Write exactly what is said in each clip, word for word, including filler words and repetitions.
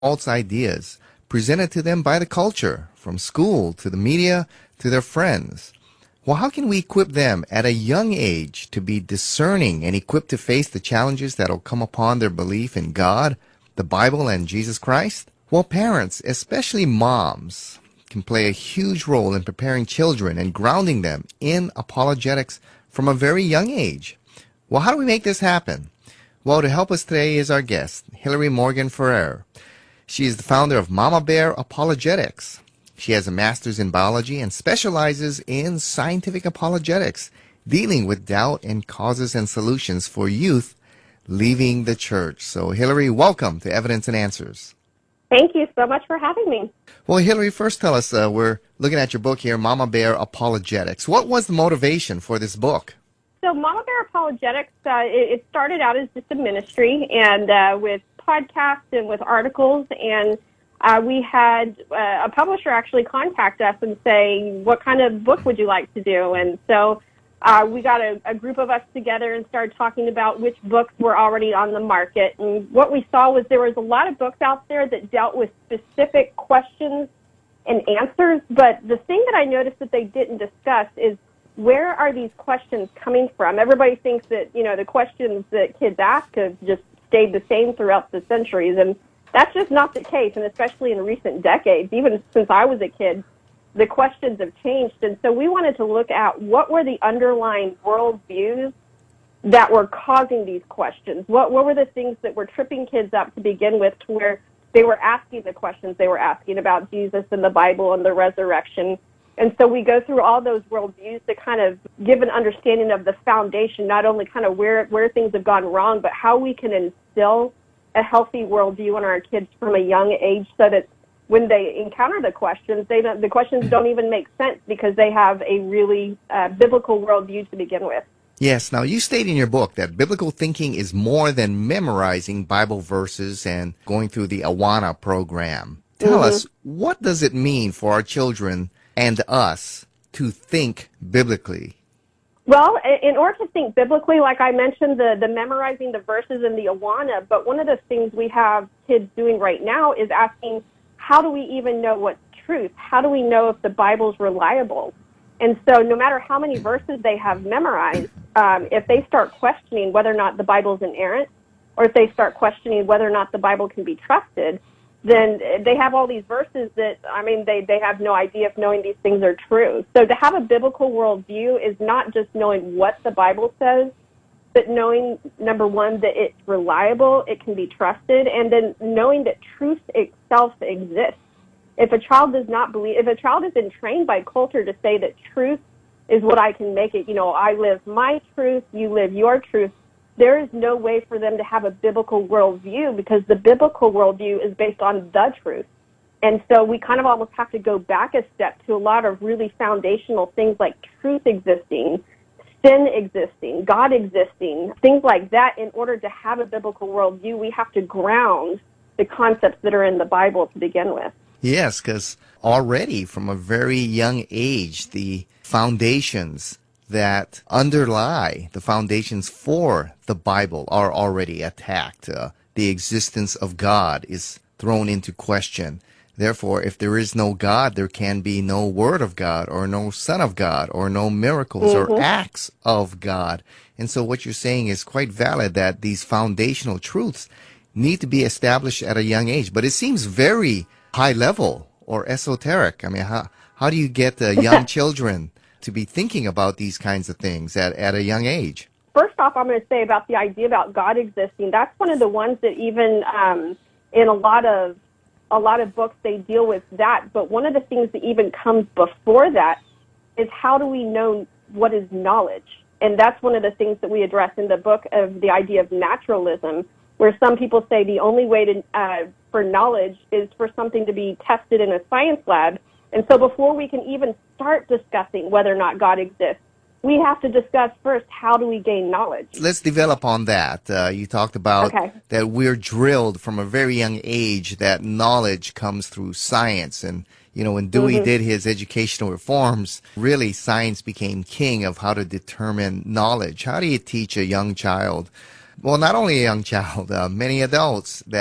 false ideas presented to them by the culture, from school to the media to their friends. Well, how can we equip them at a young age to be discerning and equipped to face the challenges that will come upon their belief in God, the Bible, and Jesus Christ? Well, parents, especially moms, can play a huge role in preparing children and grounding them in apologetics from a very young age. Well, how do we make this happen? Well, to help us today is our guest, Hillary Morgan Ferrer. She is the founder of Mama Bear Apologetics. She has a master's in biology and specializes in scientific apologetics, dealing with doubt and causes and solutions for youth leaving the church. So, Hillary, welcome to Evidence and Answers. Thank you so much for having me. Well, Hillary, first tell us, uh, we're looking at your book here, Mama Bear Apologetics. What was the motivation for this book? So Mama Bear Apologetics, uh, it, it started out as just a ministry, and uh, with podcasts and with articles, and Uh, we had uh, a publisher actually contact us and say, what kind of book would you like to do? And so uh, we got a, a group of us together and started talking about which books were already on the market. And what we saw was there was a lot of books out there that dealt with specific questions and answers, but the thing that I noticed that they didn't discuss is where are these questions coming from? Everybody thinks that, you know, the questions that kids ask have just stayed the same throughout the centuries, and that's just not the case, and especially in recent decades. Even since I was a kid, the questions have changed. And so we wanted to look at what were the underlying worldviews that were causing these questions. What, what were the things that were tripping kids up to begin with, to where they were asking the questions they were asking about Jesus and the Bible and the resurrection. And so we go through all those worldviews to kind of give an understanding of the foundation, not only kind of where, where things have gone wrong, but how we can instill a healthy worldview on our kids from a young age, so that when they encounter the questions, they don't, the questions don't even make sense because they have a really uh, biblical worldview to begin with. Yes. Now, you state in your book that biblical thinking is more than memorizing Bible verses and going through the Awana program. Tell mm-hmm. us, what does it mean for our children and us to think biblically? Well, in order to think biblically, like I mentioned, the, the memorizing the verses and the Awana, but one of the things we have kids doing right now is asking, how do we even know what's truth? How do we know if the Bible's reliable? And so no matter how many verses they have memorized, um, if they start questioning whether or not the Bible's inerrant, or if they start questioning whether or not the Bible can be trusted, then they have all these verses that, I mean, they, they have no idea if knowing these things are true. So to have a biblical worldview is not just knowing what the Bible says, but knowing, number one, that it's reliable, it can be trusted, and then knowing that truth itself exists. If a child does not believe, if a child has been trained by culture to say that truth is what I can make it, you know, I live my truth, you live your truth, there is no way for them to have a biblical worldview, because the biblical worldview is based on the truth. And so we kind of almost have to go back a step to a lot of really foundational things like truth existing, sin existing, God existing, things like that. In order to have a biblical worldview, we have to ground the concepts that are in the Bible to begin with. Yes, because already from a very young age, the foundations that underlie the foundations for the Bible are already attacked. Uh, the existence of God is thrown into question. Therefore, if there is no God, there can be no Word of God, or no Son of God, or no miracles mm-hmm. or acts of God. And so what you're saying is quite valid, that these foundational truths need to be established at a young age. But it seems very high level or esoteric. I mean, how, how do you get uh, young children to be thinking about these kinds of things at, at a young age? First off, I'm going to say about the idea about God existing, that's one of the ones that even um, in a lot of a lot of books they deal with that. But one of the things that even comes before that is, how do we know what is knowledge? And that's one of the things that we address in the book, of the idea of naturalism, where some people say the only way to uh, for knowledge is for something to be tested in a science lab. And so before we can even start discussing whether or not God exists, we have to discuss first, how do we gain knowledge? Let's develop on that. Uh, you talked about okay. that we're drilled from a very young age that knowledge comes through science. And, you know, when Dewey mm-hmm. did his educational reforms, really science became king of how to determine knowledge. How do you teach a young child, well, not only a young child, uh, many adults, that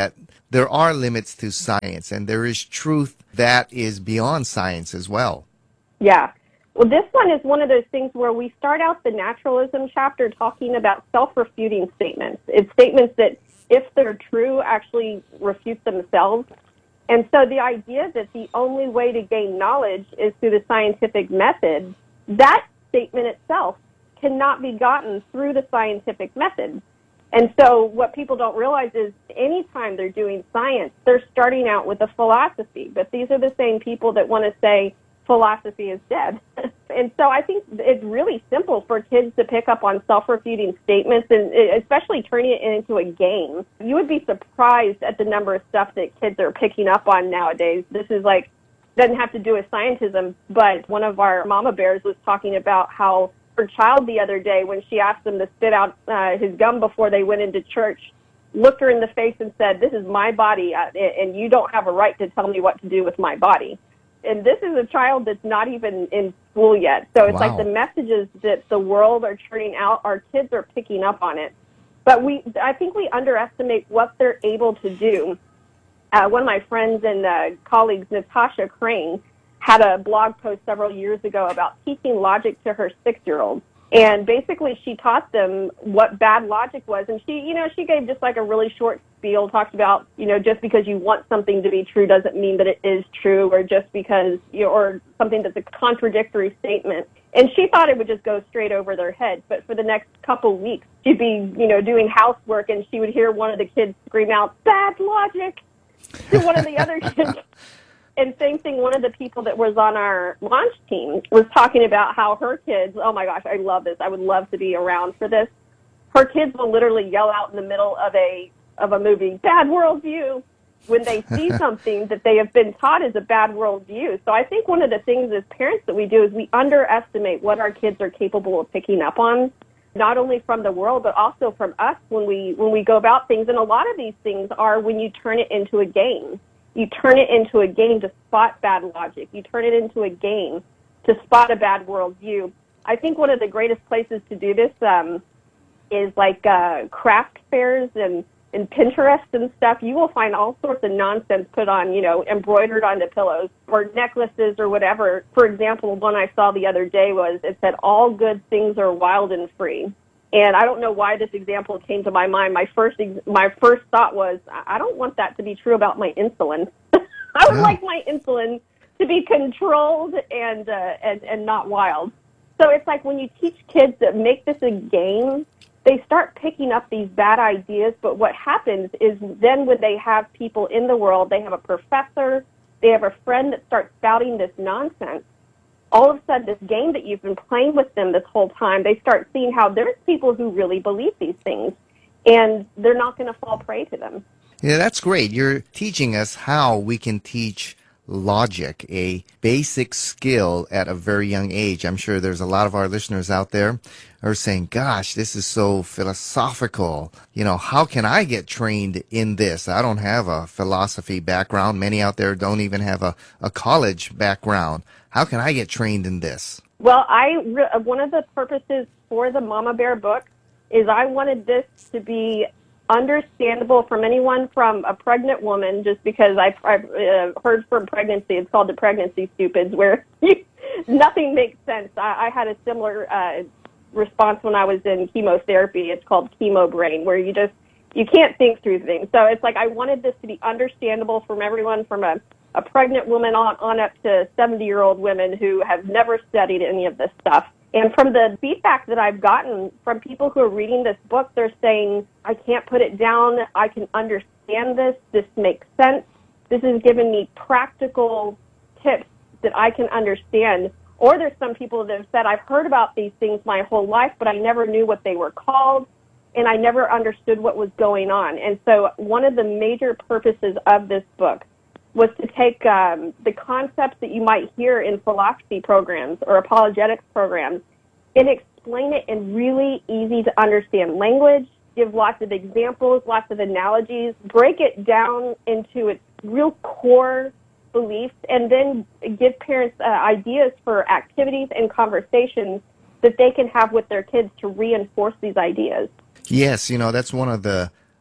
there are limits to science, and there is truth that is beyond science as well. Yeah. Well, this one is one of those things where we start out the naturalism chapter talking about self-refuting statements. It's statements that, if they're true, actually refute themselves. And so the idea that the only way to gain knowledge is through the scientific method, that statement itself cannot be gotten through the scientific method. And so what people don't realize is anytime they're doing science, they're starting out with a philosophy. But these are the same people that want to say philosophy is dead. And so I think it's really simple for kids to pick up on self-refuting statements, and especially turning it into a game. You would be surprised at the number of stuff that kids are picking up on nowadays. This is like, doesn't have to do with scientism, but one of our mama bears was talking about how her child the other day, when she asked him to spit out uh, his gum before they went into church, looked her in the face and said, "This is my body, uh, and you don't have a right to tell me what to do with my body." And this is a child that's not even in school yet. So it's Wow. like the messages that the world are churning out, our kids are picking up on it. But we, I think we underestimate what they're able to do. Uh, one of my friends and uh, colleagues, Natasha Crane, had a blog post several years ago about teaching logic to her six-year-olds. And basically she taught them what bad logic was. And she, you know, she gave just like a really short spiel, talked about, you know, just because you want something to be true doesn't mean that it is true, or just because, you know, or something that's a contradictory statement. And she thought it would just go straight over their heads. But for the next couple weeks, she'd be, you know, doing housework, and she would hear one of the kids scream out, "Bad logic," to one of the other kids. And same thing, one of the people that was on our launch team was talking about how her kids, oh my gosh, I love this. I would love to be around for this. Her kids will literally yell out in the middle of a of a movie, "Bad worldview," when they see something that they have been taught is a bad worldview. So I think one of the things as parents that we do is we underestimate what our kids are capable of picking up on, not only from the world, but also from us when we when we go about things. And a lot of these things are when you turn it into a game. You turn it into a game to spot bad logic. You turn it into a game to spot a bad worldview. I think one of the greatest places to do this um, is like uh, craft fairs and, and Pinterest and stuff. You will find all sorts of nonsense put on, you know, embroidered onto pillows or necklaces or whatever. For example, one I saw the other day was, it said, "All good things are wild and free." And I don't know why this example came to my mind. My first my first thought was, I don't want that to be true about my insulin. I would Yeah. like my insulin to be controlled and, uh, and and not wild. So it's like when you teach kids that make this a game, they start picking up these bad ideas. But what happens is then when they have people in the world, they have a professor, they have a friend that starts spouting this nonsense, all of a sudden, this game that you've been playing with them this whole time, they start seeing how there's people who really believe these things, and they're not going to fall prey to them. Yeah, that's great. You're teaching us how we can teach logic, a basic skill at a very young age. I'm sure there's a lot of our listeners out there who are saying, gosh, this is so philosophical. You know, how can I get trained in this? I don't have a philosophy background. Many out there don't even have a, a college background. How can I get trained in this? Well, I one of the purposes for the Mama Bear book is I wanted this to be understandable from anyone from a pregnant woman, just because I've, I've uh, heard from pregnancy, it's called the pregnancy stupids, where you, nothing makes sense. I, I had a similar uh, response when I was in chemotherapy. It's called chemo brain, where you just, you can't think through things. So it's like I wanted this to be understandable from everyone from a a pregnant woman on, on up to seventy-year-old women who have never studied any of this stuff. And from the feedback that I've gotten from people who are reading this book, they're saying, I can't put it down. I can understand this. This makes sense. This has given me practical tips that I can understand. Or there's some people that have said, I've heard about these things my whole life, but I never knew what they were called, and I never understood what was going on. And so one of the major purposes of this book was to take um, the concepts that you might hear in philosophy programs or apologetics programs and explain it in really easy to understand language, give lots of examples, lots of analogies, break it down into its real core beliefs, and then give parents uh, ideas for activities and conversations that they can have with their kids to reinforce these ideas. Yes, you know, that's one of the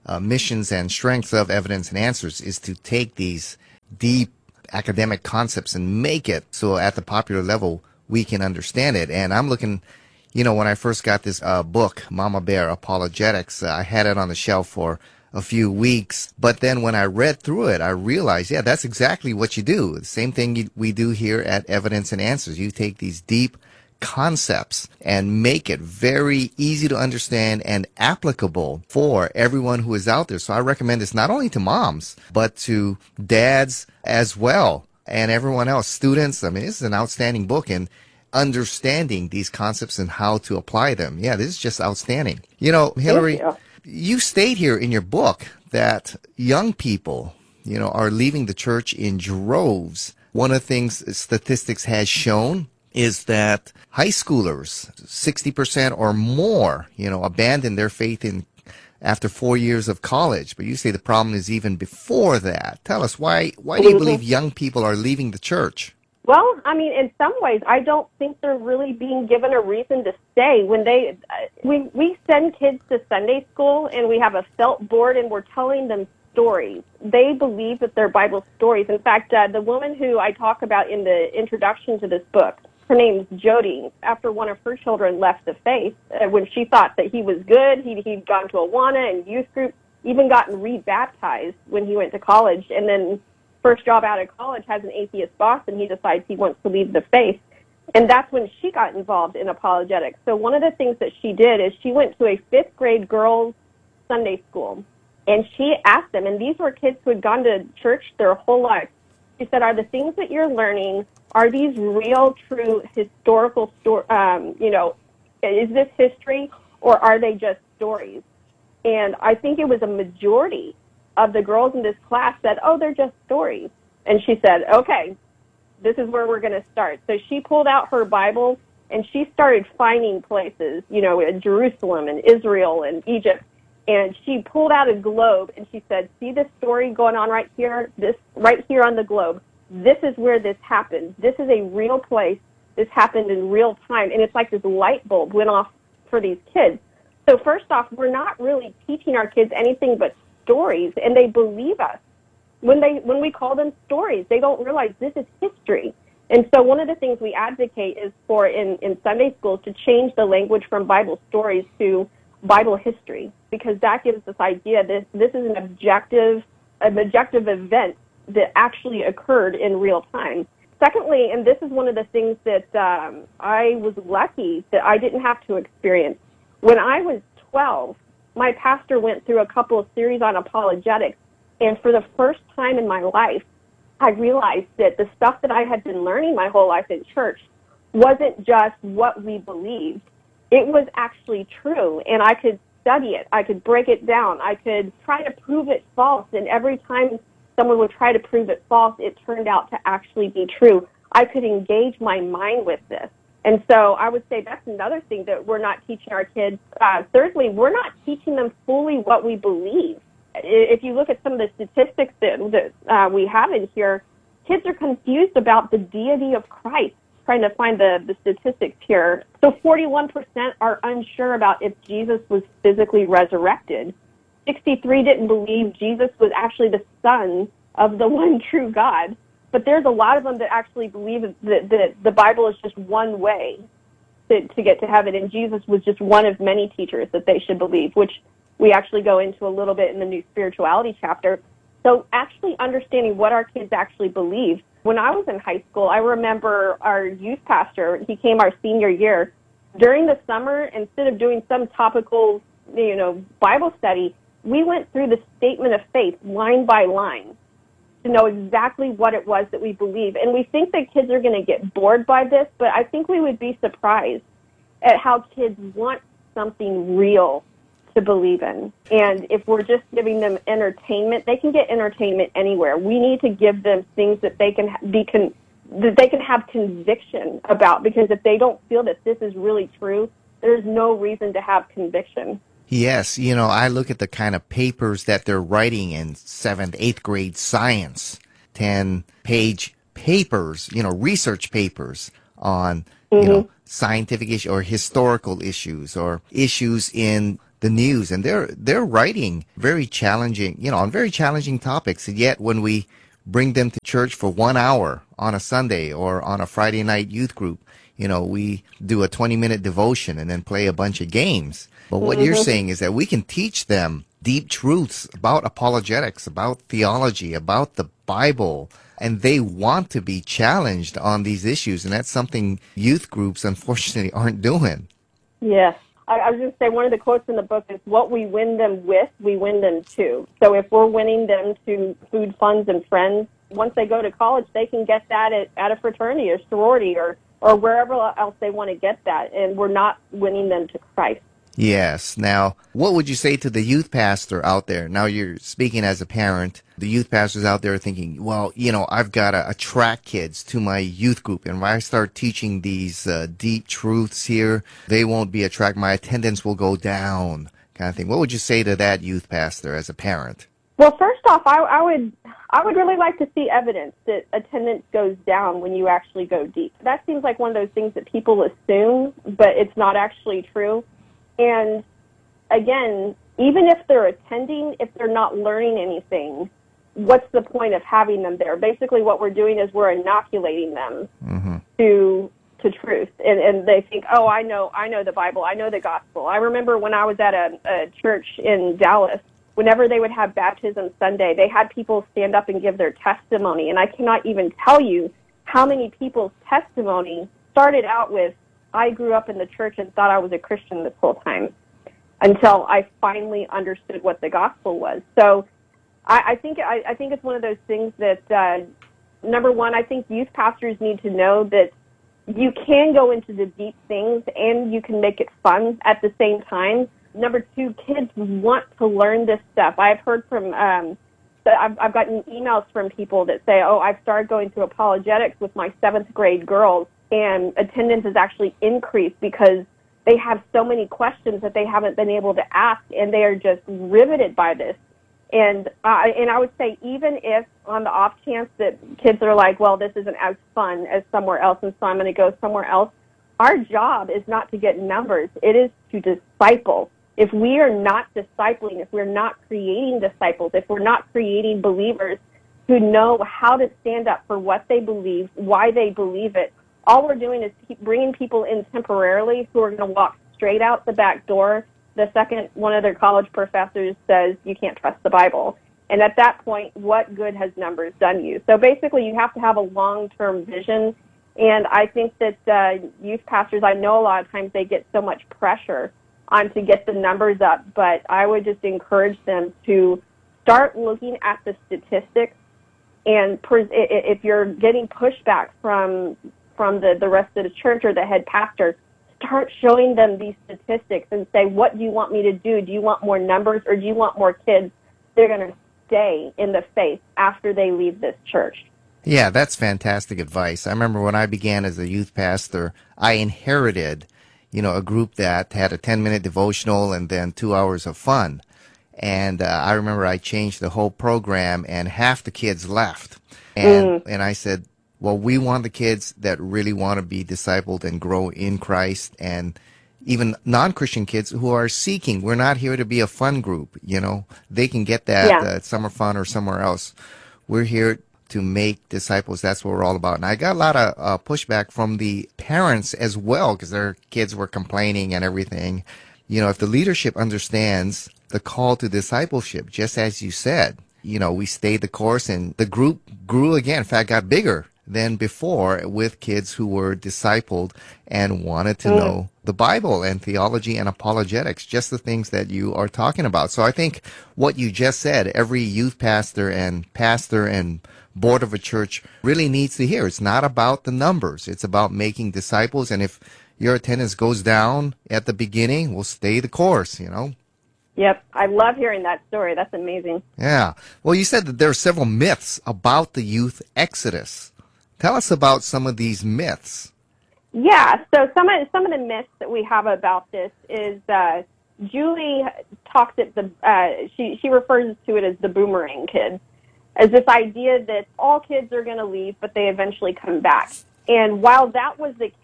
uh, missions and strengths of Evidence and Answers is to take these deep academic concepts and make it so at the popular level we can understand it. And I'm looking, you know, when I first got this uh, book, Mama Bear Apologetics, uh, I had it on the shelf for a few weeks. But then when I read through it, I realized, yeah, that's exactly what you do. The same thing you, we do here at Evidence and Answers. You take these deep concepts and make it very easy to understand and applicable for everyone who is out there. So I recommend this not only to moms, but to dads as well and everyone else, students. I mean, this is an outstanding book in understanding these concepts and how to apply them. Yeah, this is just outstanding. You know, Hillary, you. you state here in your book that young people, you know, are leaving the church in droves. One of the things statistics has shown is that high schoolers, sixty percent or more, you know, abandon their faith in after four years of college. But you say the problem is even before that. Tell us, why why do you believe young people are leaving the church? Well, I mean, in some ways, I don't think they're really being given a reason to stay. When they, we we send kids to Sunday school, and we have a felt board, and we're telling them stories. They believe that they're Bible stories. In fact, uh, the woman who I talk about in the introduction to this book, her name's Jody. After one of her children left the faith, uh, when she thought that he was good, he, he'd gone to Awana and youth group, even gotten rebaptized when he went to college, and then first job out of college has an atheist boss, and he decides he wants to leave the faith. And that's when she got involved in apologetics. So one of the things that she did is she went to a fifth grade girls' Sunday school, and she asked them, and these were kids who had gone to church their whole life. She said, are the things that you're learning, are these real, true, historical, sto- um, you know, is this history, or are they just stories? And I think it was a majority of the girls in this class said, oh, they're just stories. And she said, okay, this is where we're going to start. So she pulled out her Bible, and she started finding places, you know, in Jerusalem and Israel and Egypt. And she pulled out a globe, and she said, see this story going on right here, this right here on the globe? This is where this happened. This is a real place. This happened in real time. And it's like this light bulb went off for these kids. So first off, we're not really teaching our kids anything but stories, and they believe us. When they when we call them stories, they don't realize this is history. And so one of the things we advocate is for in, in Sunday schools to change the language from Bible stories to Bible history, because that gives this idea that this is an objective, an objective event that actually occurred in real time. Secondly, and this is one of the things that um, I was lucky that I didn't have to experience. When I was twelve, my pastor went through a couple of series on apologetics, and for the first time in my life, I realized that the stuff that I had been learning my whole life in church wasn't just what we believed. It was actually true, and I could study it. I could break it down. I could try to prove it false, and every time someone would try to prove it false, it turned out to actually be true. I could engage my mind with this. And so I would say that's another thing that we're not teaching our kids. Uh, thirdly, we're not teaching them fully what we believe. If you look at some of the statistics that, that uh, we have in here, kids are confused about the deity of Christ. Trying to find the, the statistics here. So forty-one percent are unsure about if Jesus was physically resurrected. sixty-three didn't believe Jesus was actually the son of the one true God. But there's a lot of them that actually believe that, that the Bible is just one way to, to get to heaven, and Jesus was just one of many teachers that they should believe, which we actually go into a little bit in the new spirituality chapter. So actually understanding what our kids actually believe. When I was in high school, I remember our youth pastor, he came our senior year. During the summer, instead of doing some topical, you know, Bible study, we went through the statement of faith line by line to know exactly what it was that we believe. And we think that kids are going to get bored by this, but I think we would be surprised at how kids want something real to believe in. And if we're just giving them entertainment, they can get entertainment anywhere. We need to give them things that they can be con- that they can have conviction about, because if they don't feel that this is really true, there's no reason to have conviction. Yes, you know, I look at the kind of papers that they're writing in seventh, eighth grade science, ten-page papers, you know, research papers on, mm-hmm. you know, scientific issues or historical issues or issues in the news, and they're they're writing very challenging, you know, on very challenging topics. And yet, when we bring them to church for one hour on a Sunday or on a Friday night youth group, you know, we do a twenty minute devotion and then play a bunch of games. But what mm-hmm. you're saying is that we can teach them deep truths about apologetics, about theology, about the Bible, and they want to be challenged on these issues, and that's something youth groups, unfortunately, aren't doing. Yes. I, I was going to say, one of the quotes in the book is, what we win them with, we win them to. So if we're winning them to food, funds, and friends, once they go to college, they can get that at, at a fraternity or sorority or, or wherever else they want to get that, and we're not winning them to Christ. Yes. Now, what would you say to the youth pastor out there? Now you're speaking as a parent. The youth pastors out there are thinking, well, you know, I've got to attract kids to my youth group. And when I start teaching these uh, deep truths here, they won't be attracted. My attendance will go down, kind of thing. What would you say to that youth pastor as a parent? Well, first off, I, I would I would really like to see evidence that attendance goes down when you actually go deep. That seems like one of those things that people assume, but it's not actually true. And again, even if they're attending, if they're not learning anything, what's the point of having them there? Basically, what we're doing is we're inoculating them mm-hmm. to to truth, and and they think, oh, I know, I know the Bible, I know the gospel. I remember when I was at a, a church in Dallas, whenever they would have baptism Sunday, they had people stand up and give their testimony, and I cannot even tell you how many people's testimony started out with, I grew up in the church and thought I was a Christian this whole time, until I finally understood what the gospel was. So I, I think I, I think it's one of those things that, uh, number one, I think youth pastors need to know that you can go into the deep things and you can make it fun at the same time. Number two, kids want to learn this stuff. I've heard from, um, I've, I've gotten emails from people that say, oh, I've started going to apologetics with my seventh grade girls, and attendance has actually increased because they have so many questions that they haven't been able to ask, and they are just riveted by this. And uh, and I would say, even if on the off chance that kids are like, well, this isn't as fun as somewhere else, and so I'm going to go somewhere else, our job is not to get numbers. It is to disciple. If we are not discipling, if we're not creating disciples, if we're not creating believers who know how to stand up for what they believe, why they believe it, all we're doing is keep bringing people in temporarily who are going to walk straight out the back door the second one of their college professors says you can't trust the Bible. And at that point, what good has numbers done you? So basically, you have to have a long-term vision. And I think that uh, youth pastors, I know a lot of times they get so much pressure on to get the numbers up, but I would just encourage them to start looking at the statistics. And pre- if you're getting pushback from from the, the rest of the church or the head pastor, start showing them these statistics and say, what do you want me to do? Do you want more numbers, or do you want more kids? They're going to stay in the faith after they leave this church. Yeah, that's fantastic advice. I remember when I began as a youth pastor, I inherited, you know, a group that had a ten-minute devotional and then two hours of fun. And uh, I remember I changed the whole program, and half the kids left. And mm. and I said, well, we want the kids that really want to be discipled and grow in Christ, and even non-Christian kids who are seeking. We're not here to be a fun group, you know. They can get that yeah. uh, at Summer Fun or somewhere else. We're here to make disciples. That's what we're all about. And I got a lot of uh, pushback from the parents as well, because their kids were complaining and everything. You know, if the leadership understands the call to discipleship, just as you said, you know, we stayed the course, and the group grew again. In fact, got bigger than before, with kids who were discipled and wanted to mm. know the Bible and theology and apologetics, just the things that you are talking about. So I think what you just said, every youth pastor and pastor and board of a church really needs to hear. It's not about the numbers. It's about making disciples. And if your attendance goes down at the beginning, we'll stay the course, you know. Yep. I love hearing that story. That's amazing. Yeah. Well, you said that there are several myths about the youth exodus. Tell us about some of these myths. Yeah, so some of some of the myths that we have about this is uh, Julie talks at the uh, she she refers to it as the boomerang kids, as this idea that all kids are going to leave, but they eventually come back. And while that was the case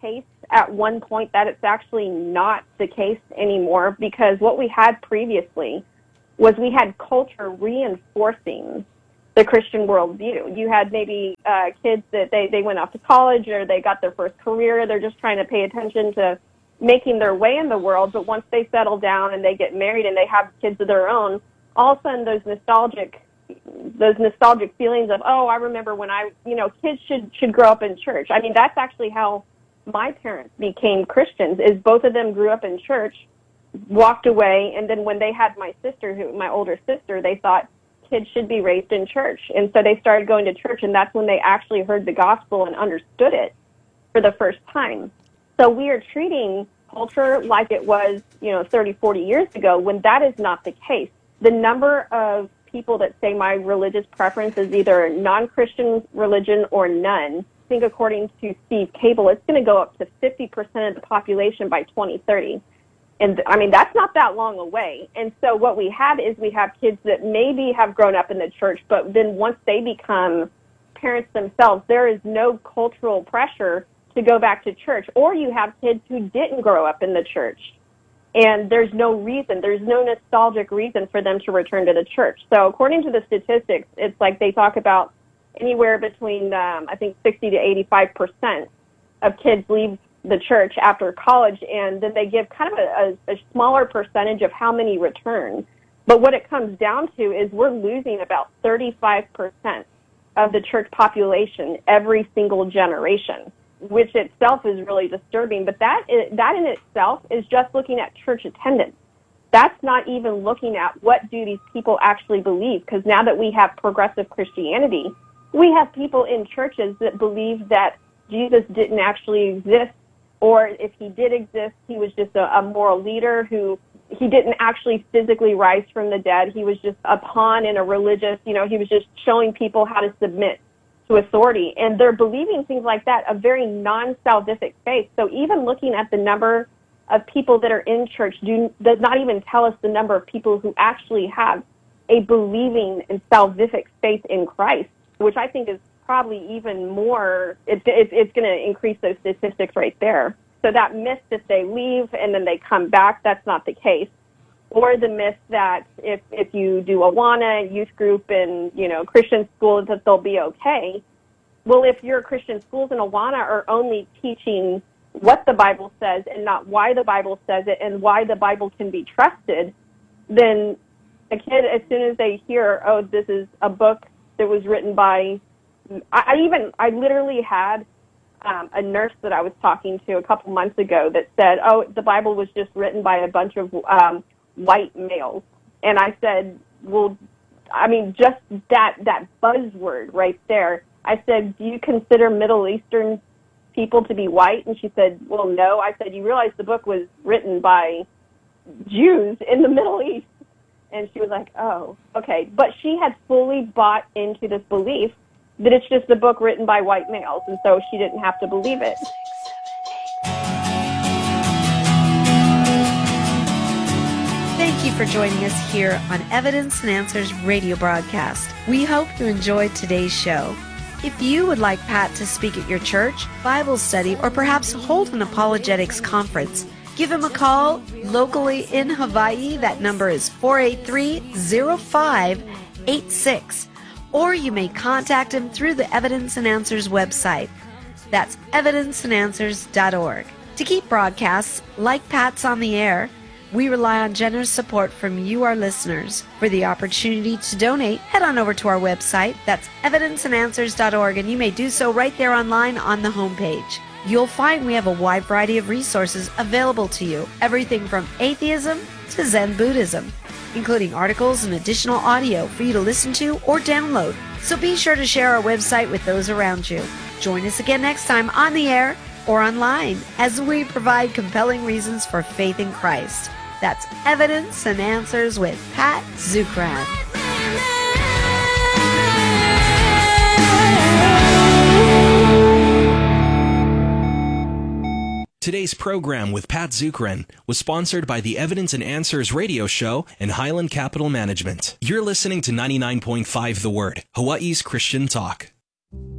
at one point that it's actually not the case anymore, because what we had previously was we had culture reinforcing the Christian worldview. You had maybe uh, kids that they, they went off to college or they got their first career. They're just trying to pay attention to making their way in the world. But once they settle down and they get married and they have kids of their own, all of a sudden those nostalgic those nostalgic feelings of, oh, I remember when I, you know, kids should should grow up in church. I mean, that's actually how my parents became Christians, is both of them grew up in church, walked away, and then when they had my sister, who my older sister, they thought kids should be raised in church. And so they started going to church, and that's when they actually heard the gospel and understood it for the first time. So we are treating culture like it was, you know, thirty, forty years ago, when that is not the case. The number of people that say my religious preference is either non-Christian religion or none, I think according to Steve Cable, it's going to go up to fifty percent of the population by twenty thirty. And, I mean, that's not that long away. And so what we have is we have kids that maybe have grown up in the church, but then once they become parents themselves, there is no cultural pressure to go back to church. Or you have kids who didn't grow up in the church, and there's no reason, there's no nostalgic reason for them to return to the church. So according to the statistics, it's like they talk about anywhere between, um, I think, sixty to eighty-five percent of kids leave the church after college, and then they give kind of a, a, a smaller percentage of how many return. But what it comes down to is we're losing about thirty-five percent of the church population every single generation, which itself is really disturbing. But that is, that in itself is just looking at church attendance. That's not even looking at what do these people actually believe, because now that we have progressive Christianity, we have people in churches that believe that Jesus didn't actually exist, or if he did exist, he was just a, a moral leader who, he didn't actually physically rise from the dead. He was just a pawn in a religious, you know, he was just showing people how to submit to authority. And they're believing things like that, a very non-salvific faith. So even looking at the number of people that are in church do, does not even tell us the number of people who actually have a believing and salvific faith in Christ, which I think is probably even more, it's, it's, it's going to increase those statistics right there. So that myth that they leave and then they come back, that's not the case. Or the myth that if, if you do Awana, youth group, and, you know, Christian schools, that they'll be okay. Well, if your Christian schools in Awana are only teaching what the Bible says and not why the Bible says it and why the Bible can be trusted, then a kid, as soon as they hear, oh, this is a book that was written by, I, I even, I literally had um, a nurse that I was talking to a couple months ago that said, oh, the Bible was just written by a bunch of um, white males. And I said, well, I mean, just that, that buzzword right there. I said, do you consider Middle Eastern people to be white? And she said, well, no. I said, you realize the book was written by Jews in the Middle East? And she was like, oh, okay. But she had fully bought into this belief that it's just a book written by white males, and so she didn't have to believe it. Thank you for joining us here on Evidence and Answers radio broadcast. We hope you enjoyed today's show. If you would like Pat to speak at your church, Bible study, or perhaps hold an apologetics conference, give him a call locally in Hawaii. That number is four eight three, zero five eight six. Or you may contact him through the Evidence and Answers website. That's evidence and answers dot org. To keep broadcasts like Pat's on the air, we rely on generous support from you, our listeners. For the opportunity to donate, head on over to our website. That's evidence and answers dot org, and you may do so right there online on the homepage. You'll find we have a wide variety of resources available to you, everything from atheism to Zen Buddhism, including articles and additional audio for you to listen to or download. So be sure to share our website with those around you. Join us again next time on the air or online as we provide compelling reasons for faith in Christ. That's Evidence and Answers with Pat Zukeran. Today's program with Pat Zukeran was sponsored by the Evidence and Answers radio show and Highland Capital Management. You're listening to ninety-nine point five The Word, Hawaii's Christian talk.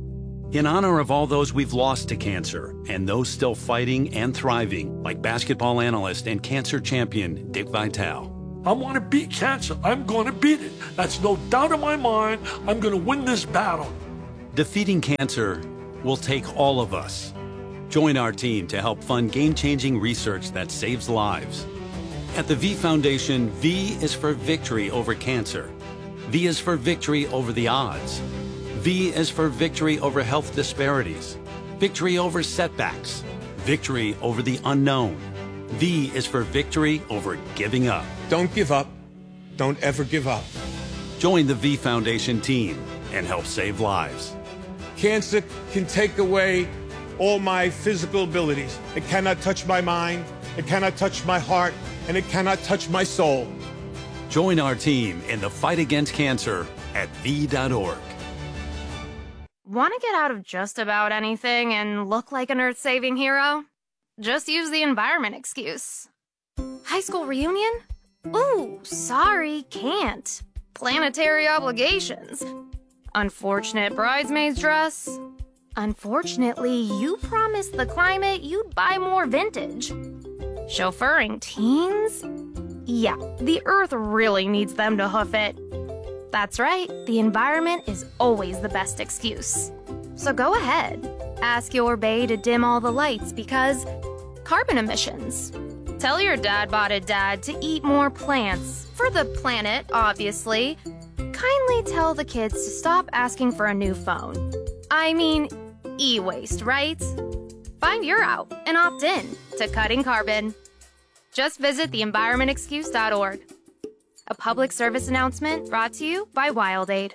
In honor of all those we've lost to cancer and those still fighting and thriving, like basketball analyst and cancer champion Dick Vitale. I want to beat cancer. I'm going to beat it. That's no doubt in my mind. I'm going to win this battle. Defeating cancer will take all of us. Join our team to help fund game-changing research that saves lives. At the V Foundation, V is for victory over cancer. V is for victory over the odds. V is for victory over health disparities, victory over setbacks, victory over the unknown. V is for victory over giving up. Don't give up. Don't ever give up. Join the V Foundation team and help save lives. Cancer can take away all my physical abilities. It cannot touch my mind, it cannot touch my heart, and it cannot touch my soul. Join our team in the fight against cancer at V dot org. Want to get out of just about anything and look like an earth-saving hero? Just use the environment excuse. High school reunion? Ooh, sorry, can't. Planetary obligations. Unfortunate bridesmaid's dress. Unfortunately, you promised the climate you'd buy more vintage. Chauffeuring teens? Yeah, the earth really needs them to hoof it. That's right, the environment is always the best excuse. So go ahead, ask your bae to dim all the lights because carbon emissions. Tell your dad-botted dad to eat more plants, for the planet, obviously. Kindly tell the kids to stop asking for a new phone. I mean, e-waste, right? Find your out and opt in to cutting carbon. Just visit the environment excuse dot org. A public service announcement brought to you by WildAid.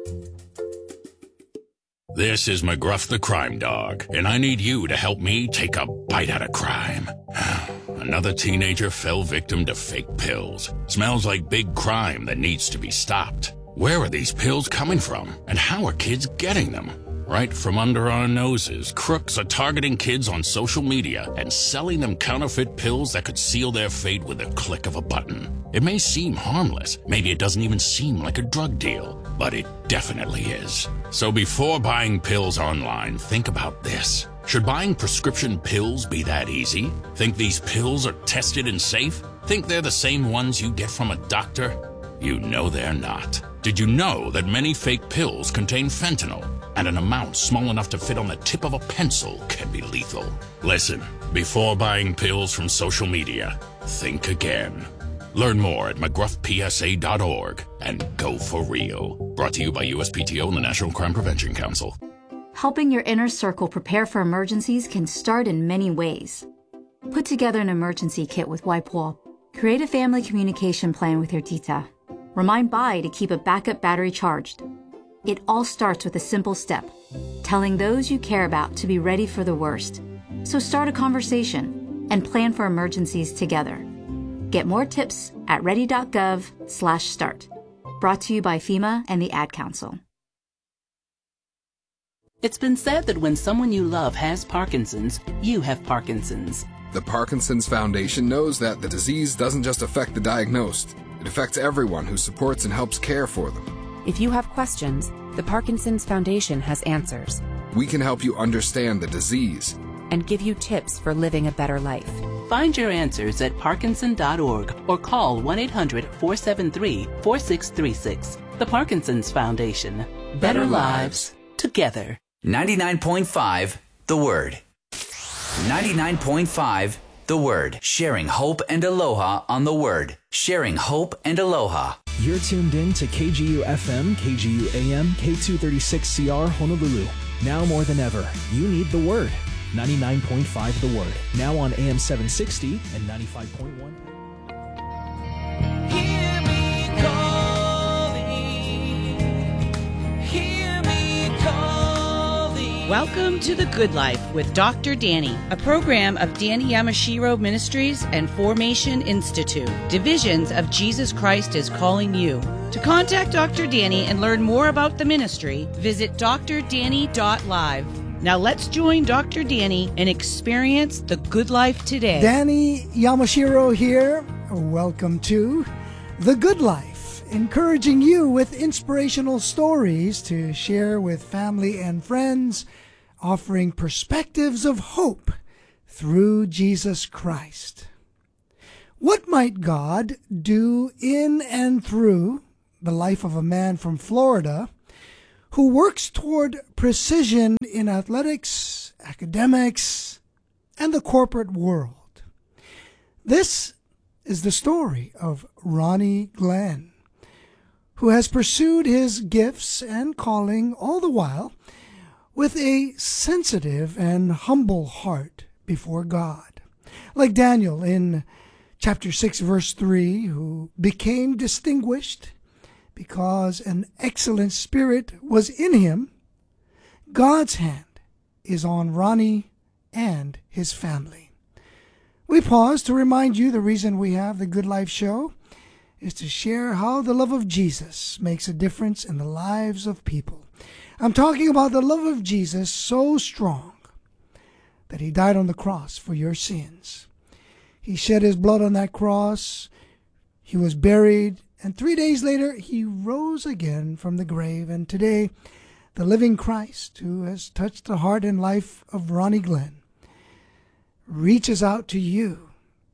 This is McGruff the Crime Dog, and I need you to help me take a bite out of crime. Another teenager fell victim to fake pills. Smells like big crime that needs to be stopped. Where are these pills coming from, and how are kids getting them? Right from under our noses, crooks are targeting kids on social media and selling them counterfeit pills that could seal their fate with a click of a button. It may seem harmless, maybe it doesn't even seem like a drug deal, but it definitely is. So before buying pills online, think about this. Should buying prescription pills be that easy? Think these pills are tested and safe? Think they're the same ones you get from a doctor? You know they're not. Did you know that many fake pills contain fentanyl? And an amount small enough to fit on the tip of a pencil can be lethal. Listen, before buying pills from social media, think again. Learn more at McGruff P S A dot org and go for real. Brought to you by U S P T O and the National Crime Prevention Council. Helping your inner circle prepare for emergencies can start in many ways. Put together an emergency kit with WipeWall. Create a family communication plan with your tita. Remind Bai to keep a backup battery charged. It all starts with a simple step, telling those you care about to be ready for the worst. So start a conversation and plan for emergencies together. Get more tips at ready.gov slash start. Brought to you by FEMA and the Ad Council. It's been said that when someone you love has Parkinson's, you have Parkinson's. The Parkinson's Foundation knows that the disease doesn't just affect the diagnosed. It affects everyone who supports and helps care for them. If you have questions, the Parkinson's Foundation has answers. We can help you understand the disease and give you tips for living a better life. Find your answers at parkinson dot org or call one eight hundred four seven three four six three six. The Parkinson's Foundation. Better, better lives together. ninety-nine point five The Word. ninety-nine point five The Word. Sharing hope and aloha on The Word. Sharing hope and aloha. You're tuned in to K G U F M, K G U A M, K two thirty-six C R Honolulu. Now more than ever, you need The Word. ninety-nine point five The Word. Now on A M seven sixty and ninety-five point one. Hear me calling. Hear me calling. Welcome to The Good Life with Doctor Danny, a program of Danny Yamashiro Ministries and Formation Institute, divisions of Jesus Christ is Calling You. To contact Doctor Danny and learn more about the ministry, visit d r danny dot live. Now let's join Doctor Danny and experience the good life today. Danny Yamashiro here. Welcome to The Good Life. encouraging you with inspirational stories to share with family and friends, offering perspectives of hope through Jesus Christ. What might God do in and through the life of a man from Florida who works toward precision in athletics, academics, and the corporate world? This is the story of Ronnie Glenn, who has pursued his gifts and calling all the while with a sensitive and humble heart before God. Like Daniel in chapter six, verse three, who became distinguished because an excellent spirit was in him, God's hand is on Ronnie and his family. We pause to remind you the reason we have the Good Life Show is to share how the love of Jesus makes a difference in the lives of people. I'm talking about the love of Jesus so strong that he died on the cross for your sins. He shed his blood on that cross. He was buried, and three days later he rose again from the grave. And today, the living Christ, who has touched the heart and life of Ronnie Glenn, reaches out to you,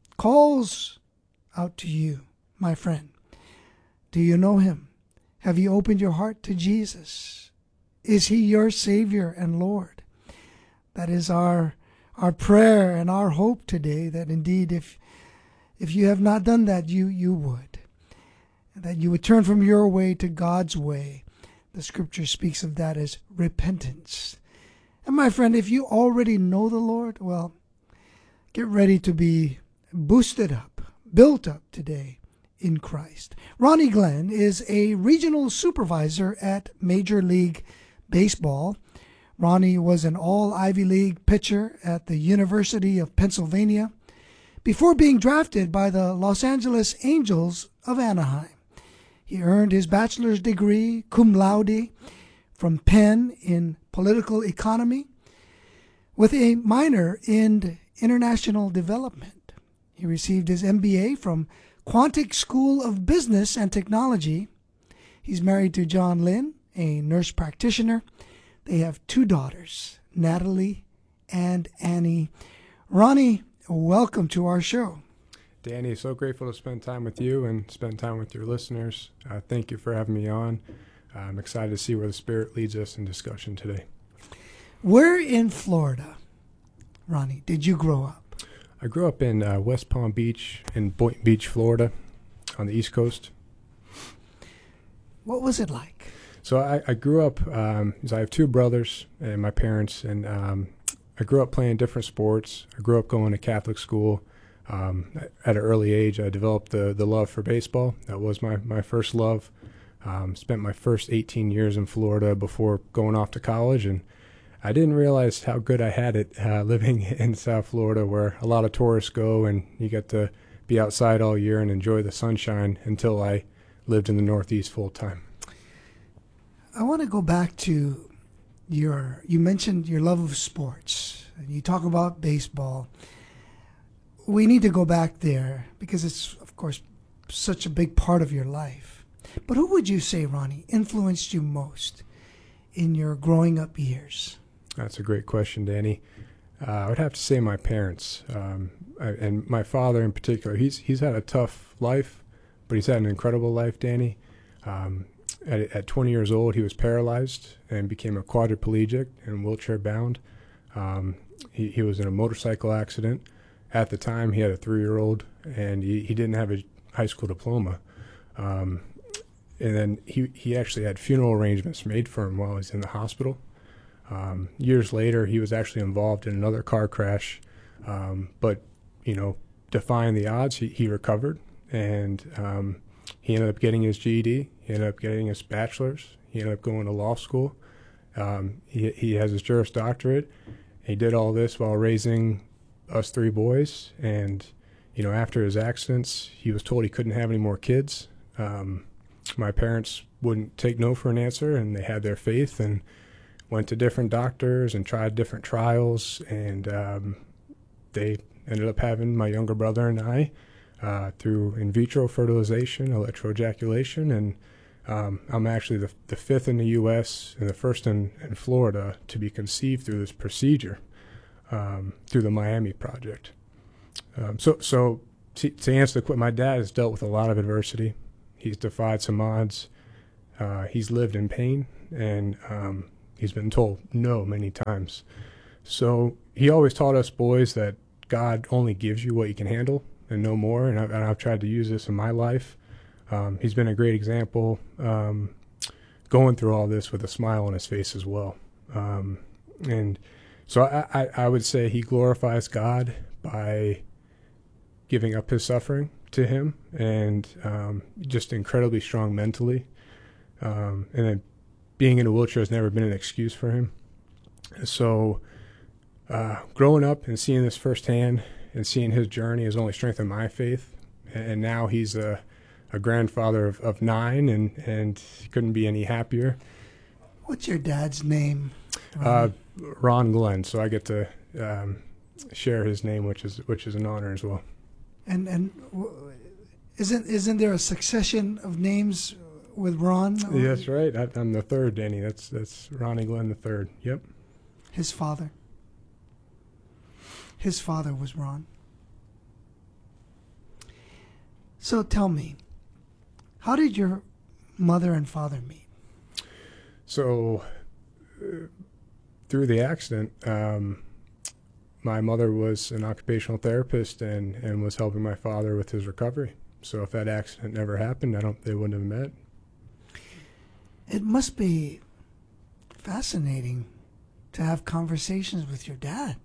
calls out to you. My friend, do you know him? Have you opened your heart to Jesus? Is he your Savior and Lord? That is our our prayer and our hope today, that indeed if if you have not done that, you you would. That you would turn from your way to God's way. The scripture speaks of that as repentance. And my friend, if you already know the Lord, well, get ready to be boosted up, built up today in Christ. Ronnie Glenn is a regional supervisor at Major League Baseball. Ronnie was an all-Ivy League pitcher at the University of Pennsylvania before being drafted by the Los Angeles Angels of Anaheim. He earned his bachelor's degree, cum laude, from Penn in political economy with a minor in international development. He received his M B A from Quantic School of Business and Technology. He's married to John Lynn, a nurse practitioner. They have two daughters, Natalie and Annie. Ronnie, welcome to our show. Danny, so grateful to spend time with you and spend time with your listeners. Uh, thank you for having me on. Uh, I'm excited to see where the Spirit leads us in discussion today. Where in Florida, Ronnie, did you grow up? I grew up in uh, West Palm Beach in Boynton Beach, Florida, on the East Coast. What was it like? So I, I grew up, um, so I have two brothers and my parents, and um, I grew up playing different sports. I grew up going to Catholic school. Um, at an early age, I developed the, the love for baseball. That was my, my first love. Um, spent my first eighteen years in Florida before going off to college, and I didn't realize how good I had it uh, living in South Florida, where a lot of tourists go and you get to be outside all year and enjoy the sunshine, until I lived in the Northeast full time. I want to go back to your, you mentioned your love of sports. You talk about baseball. We need to go back there because it's, of course, such a big part of your life. But who would you say, Ronnie, influenced you most in your growing up years? That's a great question, Danny. Uh, I would have to say my parents, um, I, and my father in particular. He's he's had a tough life, but he's had an incredible life, Danny. Um, at, at twenty years old, he was paralyzed and became a quadriplegic and wheelchair-bound. Um, he, he was in a motorcycle accident. At the time, he had a three-year-old, and he, he didn't have a high school diploma. Um, and then he, he actually had funeral arrangements made for him while he was in the hospital. Um, years later, he was actually involved in another car crash, um, but, you know, defying the odds, he, he recovered, and um, he ended up getting his G E D. He ended up getting his bachelor's. He ended up going to law school. Um, he, he has his Juris Doctorate. He did all this while raising us three boys, and, you know, after his accidents, he was told he couldn't have any more kids. Um, my parents wouldn't take no for an answer, and they had their faith and went to different doctors and tried different trials, and um, they ended up having my younger brother and I. uh, through in vitro fertilization, electroejaculation, and um, I'm actually the, the fifth in the U S and the first in, in Florida to be conceived through this procedure um, through the Miami Project. Um, so, so to, to answer the question, my dad has dealt with a lot of adversity. He's defied some odds. Uh, he's lived in pain, and um, he's been told no many times. So he always taught us boys that God only gives you what you can handle and no more, and, I, and I've tried to use this in my life. Um, he's been a great example um, going through all this with a smile on his face as well. Um, and so I, I, I would say he glorifies God by giving up his suffering to him, and um, just incredibly strong mentally. Um, and then being in a wheelchair has never been an excuse for him. So uh, growing up and seeing this firsthand and seeing his journey has only strengthened my faith. And now he's a, a grandfather of, of nine, and, and couldn't be any happier. What's your dad's name? Uh, Ron Glenn. So I get to um, share his name, which is which is an honor as well. And and w- isn't isn't there a succession of names with Ron? Or Yeah, that's right. I, I'm the third, Danny. That's that's Ronnie Glenn the third. Yep. His father. His father was Ron. So tell me, how did your mother and father meet? So uh, through the accident, um, my mother was an occupational therapist and, and was helping my father with his recovery. So if that accident never happened, I don't they wouldn't have met. It must be fascinating to have conversations with your dad.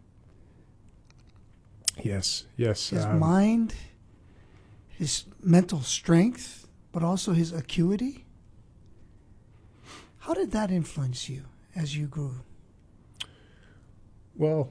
Yes, yes. His um, mind, his mental strength, but also his acuity. How did that influence you as you grew? Well,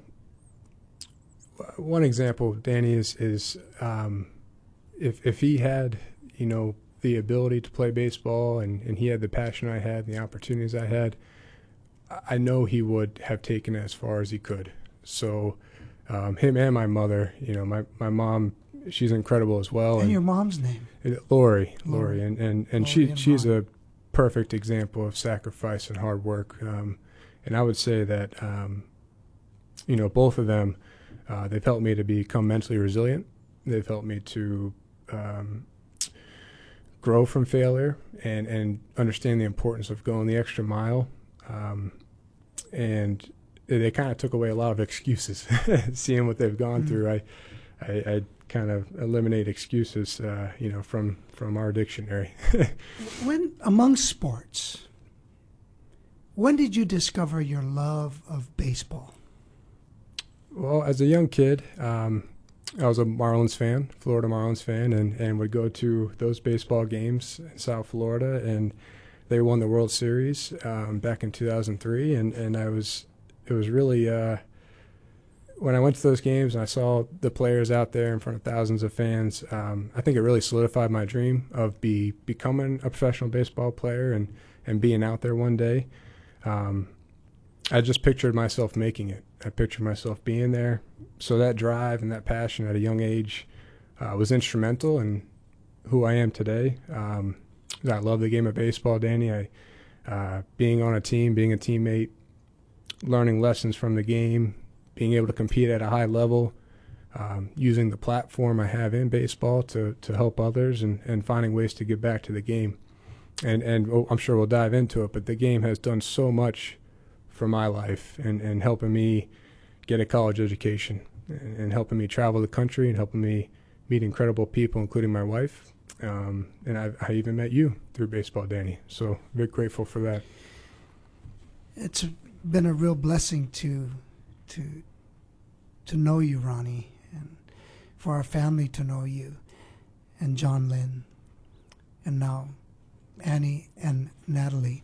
one example, Danny, is is um, if if he had, you know, the ability to play baseball and, and he had the passion I had and the opportunities I had, I know he would have taken it as far as he could. So um, him and my mother, you know, my, my mom, she's incredible as well. And, and your mom's name? Lori, Lori. Lori, and and, and Lori she and she's Mom. a perfect example of sacrifice and hard work. Um, and I would say that um, you know, both of them, uh, they've helped me to become mentally resilient. They've helped me to um, grow from failure and and understand the importance of going the extra mile. Um, and they, they kind of took away a lot of excuses, seeing what they've gone Mm. through. I, I, I kind of eliminate excuses, uh, you know, from, from our dictionary. When among sports, when did you discover your love of baseball? Well, as a young kid, um, I was a Marlins fan, Florida Marlins fan, and, and would go to those baseball games in South Florida, and they won the World Series um, back in two thousand three, and, and I was, it was really, uh, when I went to those games and I saw the players out there in front of thousands of fans, um, I think it really solidified my dream of be becoming a professional baseball player and, and being out there one day. Um, I just pictured myself making it. I pictured myself being there. So that drive and that passion at a young age uh, was instrumental in who I am today. Um, I love the game of baseball, Danny. I, uh, being on a team, being a teammate, learning lessons from the game, being able to compete at a high level, um, using the platform I have in baseball to, to help others, and, and finding ways to give back to the game. And, and oh, I'm sure we'll dive into it, but the game has done so much for my life and, and helping me get a college education and, and helping me travel the country and helping me meet incredible people, including my wife. Um, and I, I even met you through baseball, Danny. So very grateful for that. It's been a real blessing to to to know you, Ronnie, and for our family to know you, and John Lynn, and now Annie and Natalie.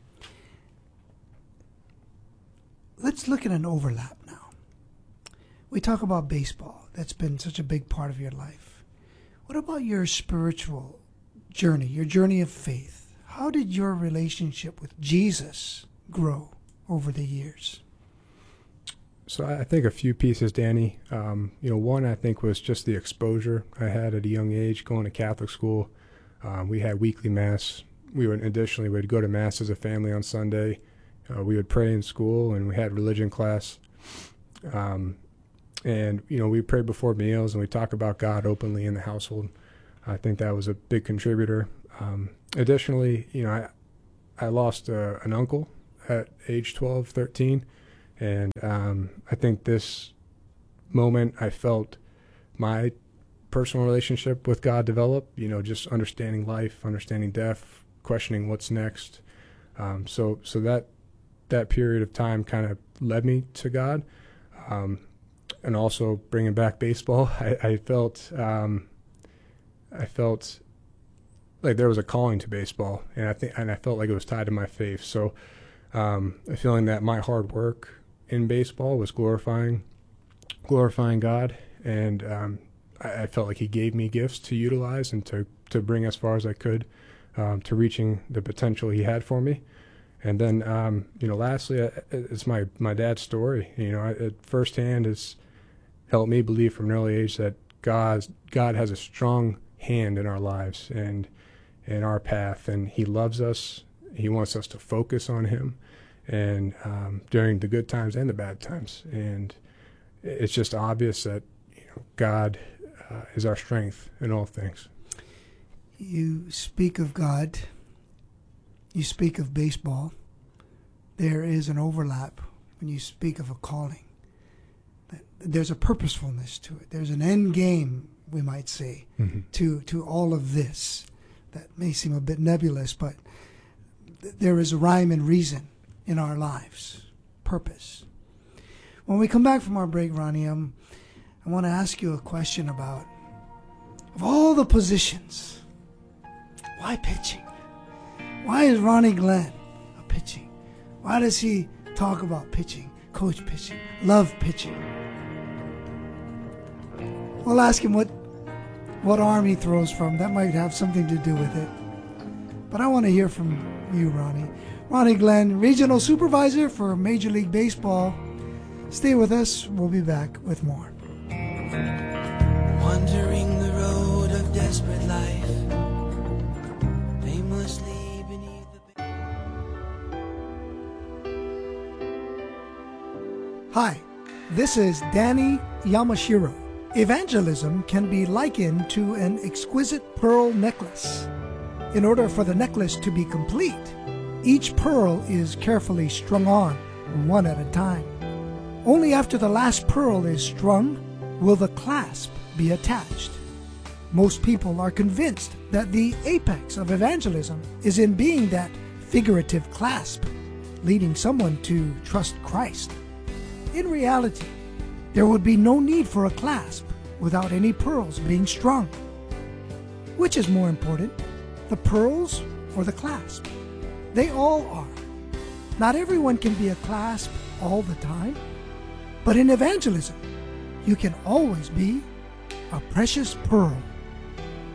Let's look at an overlap now. We talk about baseball. That's been such a big part of your life. What about your spiritual journey, your journey of faith? How did your relationship with Jesus grow over the years? so I think a few pieces, Danny. Um, you know, one I think was just the exposure I had at a young age going to Catholic school. Um, we had weekly mass. We would additionally would go to mass as a family on Sunday. Uh, we would pray in school, and we had religion class. Um, and you know, we prayed before meals, and we talk about God openly in the household. I think that was a big contributor. Um, additionally, you know, I I lost uh, an uncle at age twelve, thirteen, and um, I think this moment I felt my personal relationship with God develop, you know, just understanding life, understanding death, questioning what's next. Um, so so that that period of time kind of led me to God. Um, and also bringing back baseball, I, I felt um, I felt like there was a calling to baseball, and I think and I felt like it was tied to my faith. So um, a feeling that my hard work in baseball was glorifying glorifying God, and um, I, I felt like He gave me gifts to utilize and to to bring as far as I could um, to reaching the potential He had for me. And then, um, you know, lastly, it's my, my dad's story. You know, it firsthand has helped me believe from an early age that God's, God has a strong hand in our lives and in our path, and He loves us. He wants us to focus on Him, and um, during the good times and the bad times. And it's just obvious that, you know, God uh, is our strength in all things. You speak of God. You speak of baseball. There is an overlap when you speak of a calling. There's a purposefulness to it. There's an end game, we might say, mm-hmm. to, to all of this. That may seem a bit nebulous, but th- there is a rhyme and reason in our lives. Purpose. When we come back from our break, Ronnie, um, I want to ask you a question about, of all the positions, why pitching? Why is Ronnie Glenn a pitching? Why does he talk about pitching, coach pitching, love pitching? We'll ask him what what arm he throws from. That might have something to do with it. But I want to hear from you, Ronnie. Ronnie Glenn, Regional Supervisor for Major League Baseball. Stay with us. We'll be back with more. Wandering the road of desperate life, aimlessly. Hi, this is Danny Yamashiro. Evangelism can be likened to an exquisite pearl necklace. In order for the necklace to be complete, each pearl is carefully strung on, one at a time. Only after the last pearl is strung will the clasp be attached. Most people are convinced that the apex of evangelism is in being that figurative clasp, leading someone to trust Christ. In reality, there would be no need for a clasp without any pearls being strung. Which is more important, the pearls or the clasp? They all are. Not everyone can be a clasp all the time, but in evangelism, you can always be a precious pearl.